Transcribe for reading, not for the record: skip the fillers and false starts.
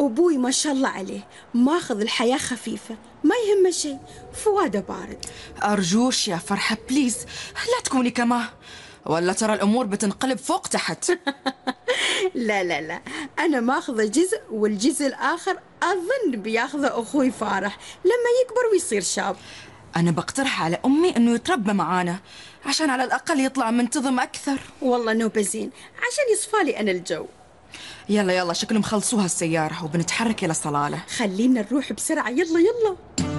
أبوي ما شاء الله عليه ماخذ الحياة خفيفة، ما يهمه شيء، فواده بارد. أرجوش يا فرحة بليز لا تكوني كما، ولا ترى الأمور بتنقلب فوق تحت. لا لا لا، أنا ماخذة جزء والجزء الآخر أظن بياخذه أخوي فارح لما يكبر ويصير شاب. أنا بقترح على أمي أنه يتربى معانا عشان على الأقل يطلع منتظم أكثر. والله نوبة زين عشان يصفالي أنا الجو. يلا يلا شكلهم خلصوها السيارة وبنتحرك إلى صلالة. خلينا نروح بسرعة، يلا يلا.